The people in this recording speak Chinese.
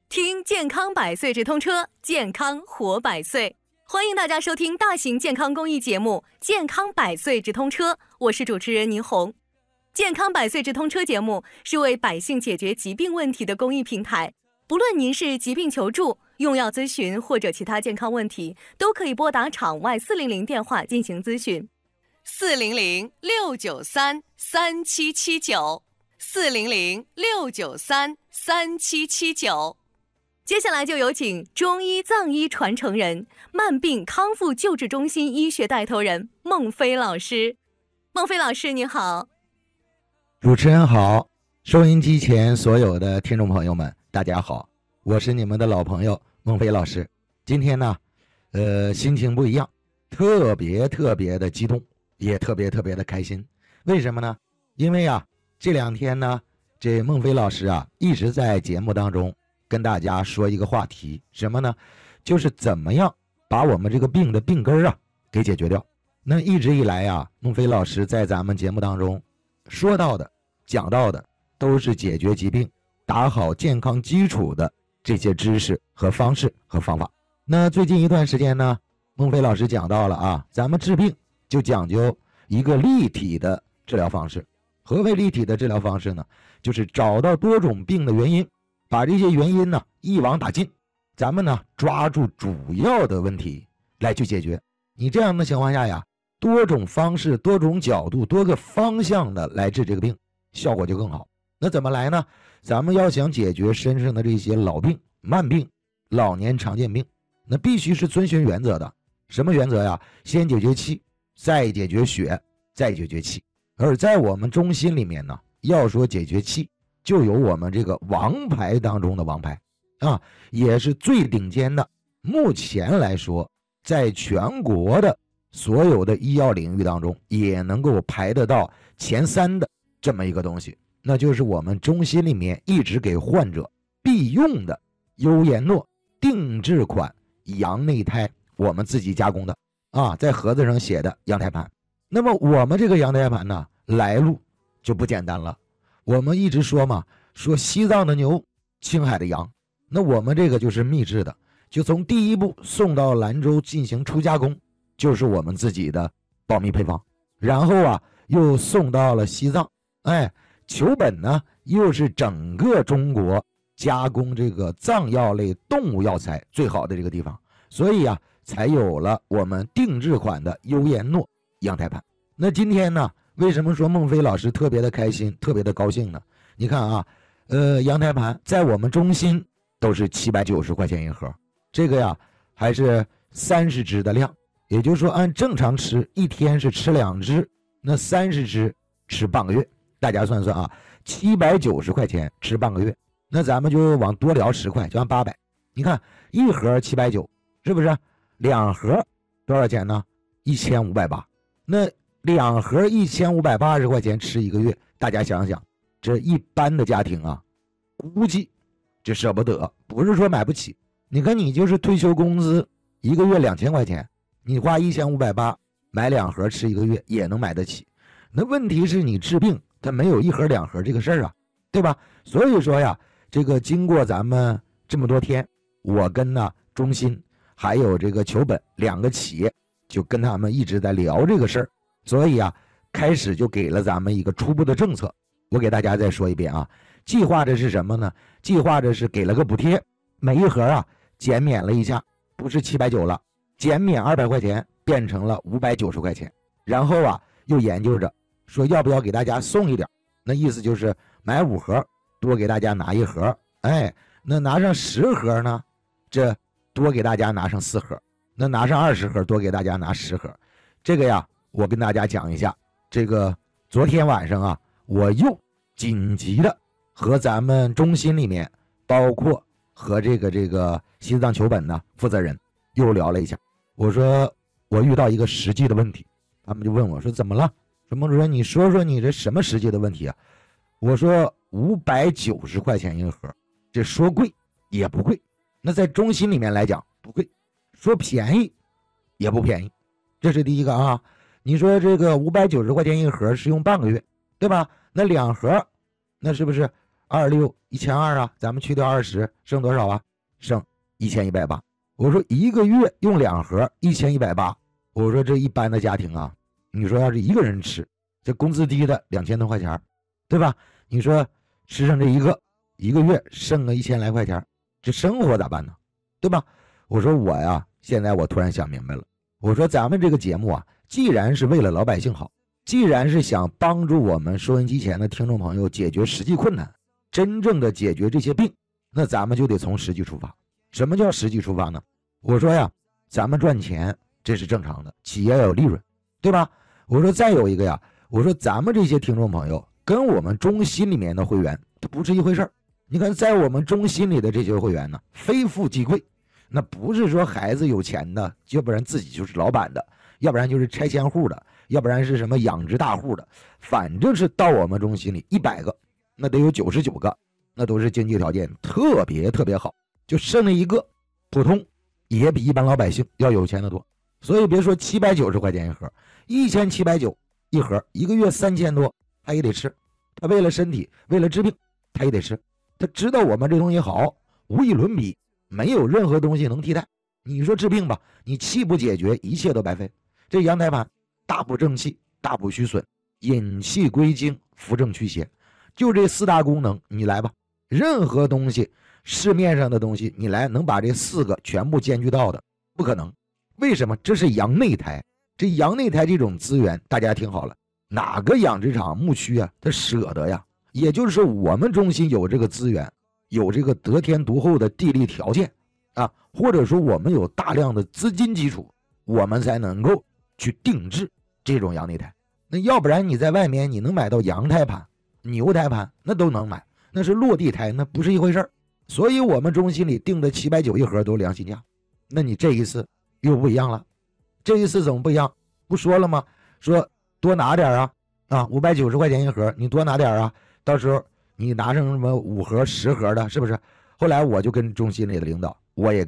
听健康百岁直通车，健康活百岁。欢迎大家收听大型健康公益节目《健康百岁直通车》，我是主持人倪虹。健康百岁直通车节目是为百姓解决疾病问题的公益平台，不论您是疾病求助、用药咨询或者其他健康问题，都可以拨打场外400电话进行咨询。400-693-3779，400-693-3779。接下来就有请中医藏医传承人、慢病康复救治中心医学带头人孟飞老师。孟飞老师，你好。 主持人好，收音机前所有的听众朋友们，大家好，我是你们的老朋友孟飞老师。今天呢，心情不一样，特别的激动，也特别的开心。为什么呢？因为啊，这2天呢，这孟飞老师啊，一直在节目当中跟大家说一个话题，什么呢？就是怎么样把我们这个病的病根啊给解决掉。那一直以来啊，孟飞老师在咱们节目当中说到的、讲到的，都是解决疾病、打好健康基础的这些知识和方式和方法。那最近一段时间呢，孟飞老师讲到了啊，咱们治病就讲究一个立体的治疗方式。何为立体的治疗方式呢？就是找到多种病的原因，把这些原因呢一网打尽，咱们呢抓住主要的问题来去解决。你这样的情况下呀，多种方式、多种角度、多个方向的来治这个病，效果就更好。那怎么来呢？咱们要想解决身上的这些老病、慢病、老年常见病，那必须是遵循原则的。什么原则呀？先解决气，再解决血，再解决气。而在我们中心里面呢，要说解决气，就有我们这个王牌当中的王牌啊，也是最顶尖的。目前来说，在全国的所有的医药领域当中，也能够排得到前3的这么一个东西，那就是我们中心里面一直给患者必用的优颜诺定制款羊内胎，我们自己加工的啊，在盒子上写的羊胎盘。那么我们这个羊胎盘呢，来路就不简单了。我们一直说嘛，说西藏的牛，青海的羊，那我们这个就是秘制的，就从第一步送到兰州进行初加工，就是我们自己的保密配方。然后啊，又送到了西藏，球本呢，又是整个中国加工这个藏药类动物药材最好的这个地方，所以啊，才有了我们定制款的优颜诺羊胎盘。那今天呢，为什么说孟飞老师特别的开心，特别的高兴呢？你看啊，羊胎盘在我们中心都是790块钱一盒，这个呀还是30支的量，也就是说按正常吃，一天是吃2支，那30支吃半个月。大家算算啊，790块钱吃半个月，那咱们就往多聊10块，就按800。你看一盒790，是不是？2盒多少钱呢？1580。那2盒1580块钱吃1个月，大家想想，这一般的家庭啊，估计这舍不得，不是说买不起。你看你就是退休工资1个月2000块钱，你花1580买2盒吃1个月也能买得起。那问题是你治病它没有1盒2盒这个事儿啊，对吧？所以说呀，这个经过咱们这么多天，我跟中心还有这个球本2个企业就跟他们一直在聊这个事儿，所以啊，开始就给了咱们一个初步的政策。我给大家再说一遍啊，计划着是什么呢？计划着是给了个补贴，每一盒啊减免了一下，不是790了，减免200块钱变成了590块钱。然后啊，又研究着说要不要给大家送一点，那意思就是买5盒多给大家拿1盒，那拿上10盒呢，这多给大家拿上4盒，那拿上20盒多给大家拿10盒。这个呀，我跟大家讲一下，这个昨天晚上啊，我又紧急的和咱们中心里面，包括和这个西藏球本的负责人又聊了一下。我说我遇到一个实际的问题，他们就问我说怎么了？说孟主任，你说说你这什么实际的问题啊？我说590块钱一盒，这说贵也不贵，那在中心里面来讲不贵，说便宜也不便宜，这是第一个啊。你说这个590块钱一盒是用半个月，对吧？那2盒那是不是 26，1200啊，咱们去掉20，剩多少啊？剩1180。我说一个月用2盒，1180。我说这一般的家庭啊，你说要是一个人吃，这工资低的2000多块钱，对吧？你说吃上这一个月剩个1000来块钱，这生活咋办呢？对吧？我说我呀，现在我突然想明白了。我说咱们这个节目啊，既然是为了老百姓好，既然是想帮助我们收音机前的听众朋友解决实际困难，真正的解决这些病，那咱们就得从实际出发。什么叫实际出发呢？我说呀，咱们赚钱这是正常的，企业要有利润，对吧？我说再有一个呀，我说咱们这些听众朋友跟我们中心里面的会员它不是一回事儿。你看在我们中心里的这些会员呢，非富即贵，那不是说孩子有钱的，要不然自己就是老板的，要不然就是拆迁户的，要不然是什么养殖大户的，反正是到我们中心里100个，那得有99个，那都是经济条件特别好，就剩了一个普通，也比一般老百姓要有钱的多。所以别说790块钱一盒，1790一盒，一个月3000多，他也得吃。他为了身体，为了治病，他也得吃。他知道我们这东西好，无以伦比，没有任何东西能替代。你说治病吧，你气不解决，一切都白费。这羊胎盘大补正气，大补虚损，引气归经，扶正祛邪，就这4大功能，你来吧。任何东西，市面上的东西，你来能把这4个全部兼具到的，不可能。为什么？这是羊内胎。这羊内胎这种资源，大家听好了，哪个养殖场牧区啊，他舍得呀？也就是说，我们中心有这个资源，有这个得天独厚的地利条件啊，或者说我们有大量的资金基础，我们才能够去定制这种羊内胎。那要不然你在外面你能买到羊胎盘、牛胎盘，那都能买，那是落地胎，那不是一回事儿。所以我们中心里定的790一盒都是良心价。那你这一次又不一样了，这一次怎么不一样？不说了吗？说多拿点啊，590块钱一盒，你多拿点啊，到时候你拿上什么5盒10盒的，是不是？后来我就跟中心里的领导，我也